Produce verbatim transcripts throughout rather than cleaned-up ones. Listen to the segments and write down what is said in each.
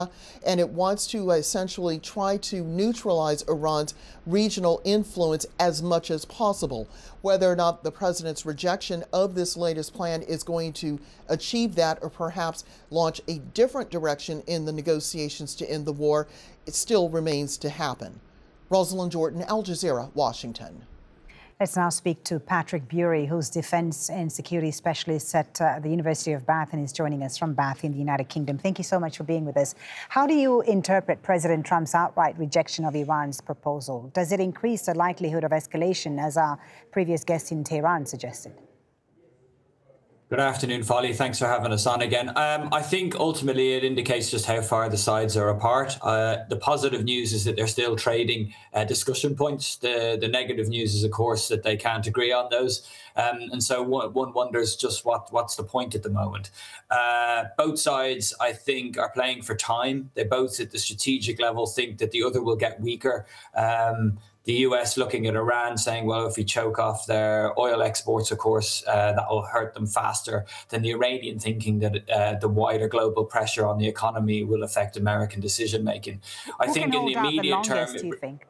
and it wants to essentially try to neutralize Iran's regional influence as much as possible. Whether or not the president's rejection of this latest plan is going to achieve that or perhaps launch a different direction in the negotiations to end the war, it still remains to happen. Rosalind Jordan, Al Jazeera, Washington. Let's now speak to Patrick Bury, who's defense and security specialist at uh, the University of Bath, and is joining us from Bath in the United Kingdom. Thank you so much for being with us. How do you interpret President Trump's outright rejection of Iran's proposal? Does it increase the likelihood of escalation, as our previous guest in Tehran suggested? Good afternoon, Folly. Thanks for having us on again. Um, I think ultimately it indicates just how far the sides are apart. Uh, the positive news is that they're still trading uh, discussion points. The, the negative news is, of course, that they can't agree on those. Um, and so one, one wonders just what, what's the point at the moment. Uh, both sides, I think, are playing for time. They both, at the strategic level, think that the other will get weaker. Um, The U S looking at Iran saying, well, if we choke off their oil exports, of course, uh, that will hurt them faster than the Iranian thinking that uh, the wider global pressure on the economy will affect American decision making. I Who think can in the hold out immediate the term, longest, do you think?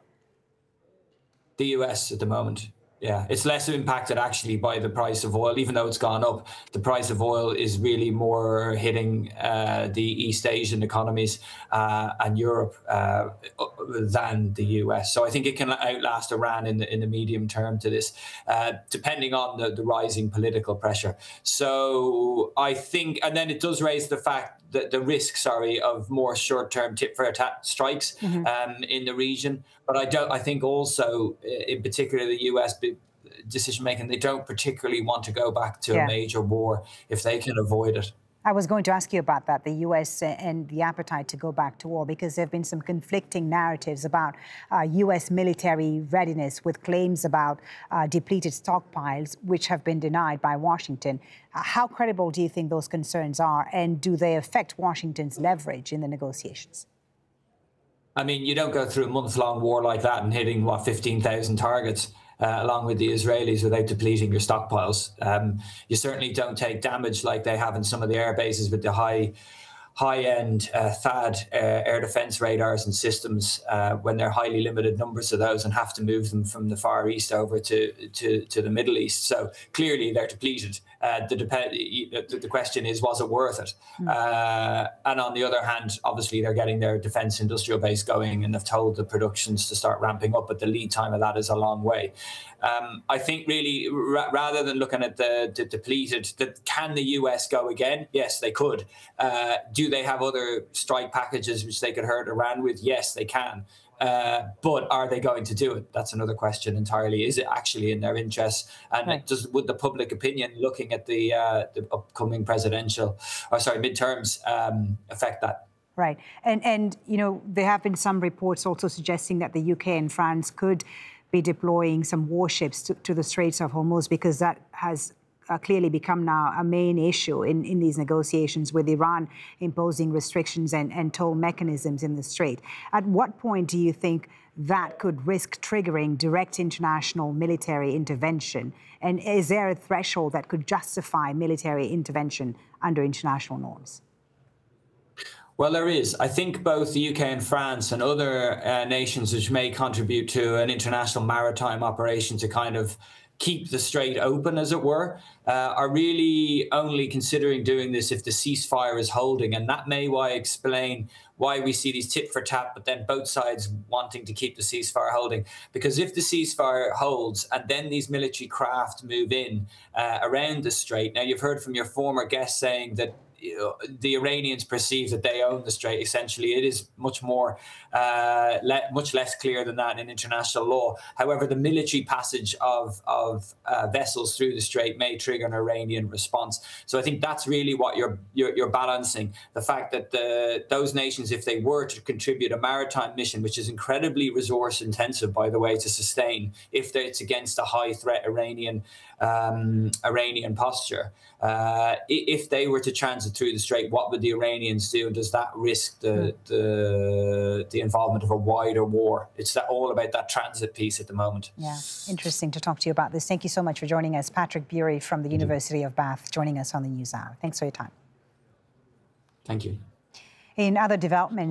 the U S at the moment. Yeah, it's less impacted actually by the price of oil, even though it's gone up. The price of oil is really more hitting uh, the East Asian economies uh, and Europe uh, than the U S. So I think it can outlast Iran in the in the medium term to this, uh, depending on the, the rising political pressure. So I think, and then it does raise the fact the, the risk, sorry, of more short-term tit-for-tat strikes mm-hmm. um, in the region. But I don't. I think also, in particular, the U S decision-making, they don't particularly want to go back to yeah. a major war if they can avoid it. I was going to ask you about that, the U S and the appetite to go back to war, because there have been some conflicting narratives about uh, U S military readiness, with claims about uh, depleted stockpiles, which have been denied by Washington. Uh, how credible do you think those concerns are, and do they affect Washington's leverage in the negotiations? I mean, you don't go through a month-long war like that and hitting, what, fifteen thousand targets. Uh, along with the Israelis, without depleting your stockpiles. Um, you certainly don't take damage like they have in some of the air bases with the high, high-end uh, THAAD uh, air defense radars and systems uh, when they're highly limited numbers of those and have to move them from the Far East over to to, to the Middle East. So clearly they're depleted. Uh, the, the, the question is, was it worth it? Mm. Uh, and on the other hand, obviously they're getting their defense industrial base going and have told the productions to start ramping up, but the lead time of that is a long way. Um, I think really, ra rather than looking at the, the depleted, the, can the U S go again? Yes, they could. Uh, do they have other strike packages which they could hurt Iran with? Yes, they can. Uh, but are they going to do it? That's another question entirely. Is it actually in their interests? And right. does, would the public opinion looking at the, uh, the upcoming presidential, or sorry, midterms um, affect that? Right. And, and, you know, there have been some reports also suggesting that the U K and France could be deploying some warships to, to the Straits of Hormuz, because that has Uh, clearly become now a main issue in, in these negotiations, with Iran imposing restrictions and, and toll mechanisms in the Strait. At what point do you think that could risk triggering direct international military intervention? And is there a threshold that could justify military intervention under international norms? Well, there is. I think both the U K and France and other uh, nations which may contribute to an international maritime operation to kind of keep the strait open, as it were, uh, are really only considering doing this if the ceasefire is holding. And that may why explain why we see these tit for tat, but then both sides wanting to keep the ceasefire holding. Because if the ceasefire holds and then these military craft move in uh, around the strait, now you've heard from your former guest saying that the Iranians perceive that they own the strait. Essentially, it is much more, uh, le much less clear than that in international law. However, the military passage of, of uh, vessels through the strait may trigger an Iranian response. So I think that's really what you're, you're, you're balancing. The fact that the, those nations, if they were to contribute a maritime mission, which is incredibly resource intensive, by the way, to sustain, if it's against a high threat Iranian, um, Iranian posture, uh, if they were to transit through the strait, what would the Iranians do? Does that risk the, the the involvement of a wider war? It's that, all about that transit piece at the moment. Yeah, interesting to talk to you about this. Thank you so much for joining us. Patrick Bury from the University of Bath joining us on the News Hour. Thanks for your time. Thank you. In other developments,